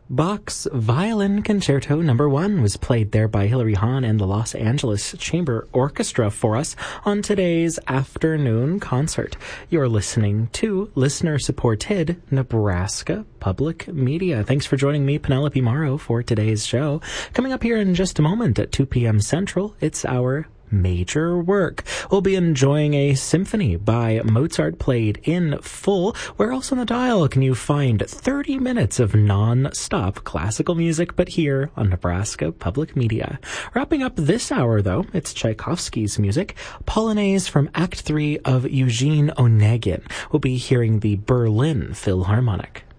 Bach's Violin Concerto No. 1 was played there by Hilary Hahn and the Los Angeles Chamber Orchestra for us on today's afternoon concert. You're listening to listener-supported Nebraska Public Media. Thanks for joining me, Penelope Morrow, for today's show. Coming up here in just a moment at 2 p.m. Central, it's our Major Work. We'll be enjoying a symphony by Mozart played in full. Where else on the dial can you find 30 minutes of non-stop classical music but here on Nebraska Public Media? Wrapping up this hour, though, it's Tchaikovsky's music. Polonaise from Act 3 of Eugene Onegin. We'll be hearing the Berlin Philharmonic.